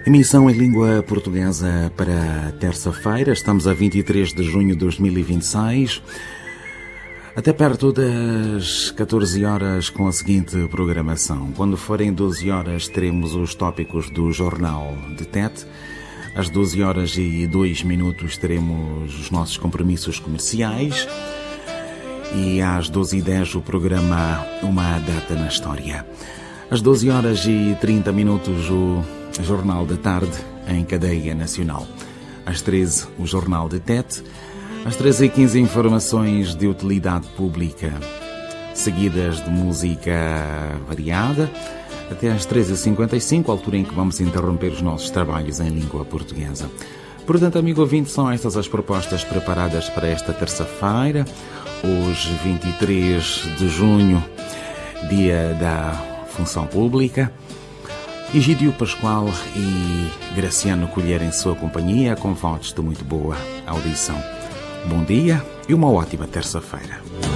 Emissão em língua portuguesa para terça-feira, estamos a 23 de junho de 2026, até perto das 14 horas com a seguinte programação. Quando forem 12 horas teremos os tópicos do Jornal de TET, às 12 horas e 2 minutos teremos os nossos compromissos comerciais e às 12h10 o programa Uma Data na História. Às 12 horas e 30 minutos o Jornal da Tarde em cadeia nacional. Às 13 o Jornal de TET. Às 13h15 informações de utilidade pública, seguidas de música variada, até às 13h55, altura em que vamos interromper os nossos trabalhos em língua portuguesa. Portanto, amigo ouvinte, são estas as propostas preparadas para esta terça-feira, hoje 23 de junho, dia da Função Pública. Egídio Pascoal e Graciano Colher em sua companhia, com votos de muito boa audição. Bom dia e uma ótima terça-feira.